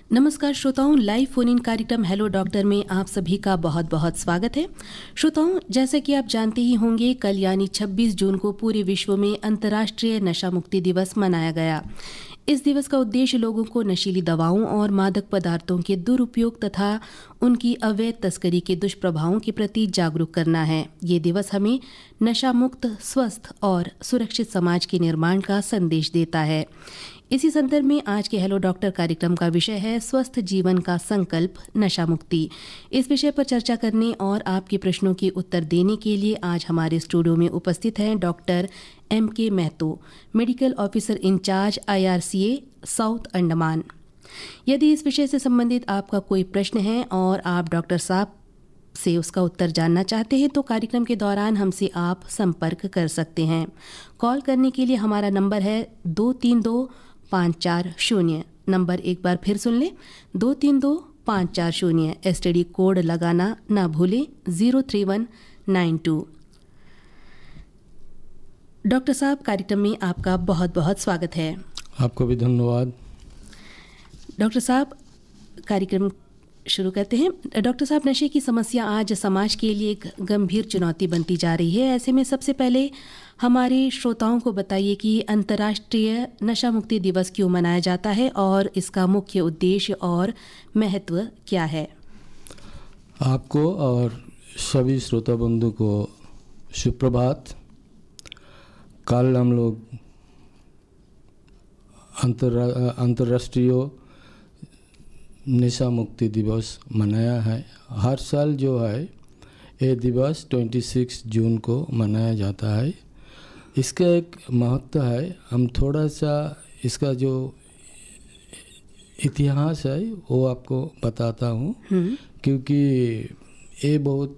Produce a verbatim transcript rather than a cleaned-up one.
नमस्कार श्रोताओं, live phone in कार्यक्रम हेलो डॉक्टर में आप सभी का बहुत बहुत स्वागत है। श्रोताओं, जैसा कि आप जानते ही होंगे, कल यानी छब्बीस जून को पूरे विश्व में अंतर्राष्ट्रीय नशा मुक्ति दिवस मनाया गया। इस दिवस का उद्देश्य लोगों को नशीली दवाओं और मादक पदार्थों के दुरुपयोग तथा उनकी अवैध तस्करी के दुष्प्रभावों के प्रति जागरूक करना है। ये दिवस हमें नशा मुक्त, स्वस्थ और सुरक्षित समाज के निर्माण का संदेश देता है। इसी संदर्भ में आज के हेलो डॉक्टर कार्यक्रम का विषय है स्वस्थ जीवन का संकल्प, नशा मुक्ति। इस विषय पर चर्चा करने और आपके प्रश्नों के उत्तर देने के लिए आज हमारे स्टूडियो में उपस्थित हैं डॉक्टर एम के Mahato, medical officer in charge I R C A south Andaman. यदि इस विषय से संबंधित आपका कोई प्रश्न है और आप डॉक्टर साहब से उसका उत्तर जानना चाहते हैं तो कार्यक्रम के दौरान हमसे आप संपर्क कर सकते हैं। कॉल करने के लिए हमारा नंबर है दो तीन दो पाँच चार शून्य। नंबर एक बार फिर सुन लें, दो तीन दो पाँच चार शून्य। एस टी डी कोड लगाना ना भूलें, zero three one nine to. Doctor साहब, कार्यक्रम में आपका बहुत बहुत स्वागत है। आपको भी धन्यवाद। डॉक्टर साहब, कार्यक्रम शुरू करते हैं। डॉक्टर साहब, नशे की समस्या आज समाज के लिए एक गंभीर चुनौती बनती जा रही है। ऐसे में सबसे पहले हमारे श्रोताओं को बताइए कि अंतर्राष्ट्रीय नशा मुक्ति दिवस क्यों मनाया जाता है और इसका मुख्य उद्देश्य और महत्व क्या है। आपको और सभी श्रोता बंधु को सुप्रभात। कल हम लोग अंतर्रा अंतर्राष्ट्रीय नशा मुक्ति दिवस मनाया है। हर साल जो है ये दिवस छब्बीस जून को मनाया जाता है। इसका एक महत्व है, हम थोड़ा सा इसका जो इतिहास है वो आपको बताता हूँ, क्योंकि ये बहुत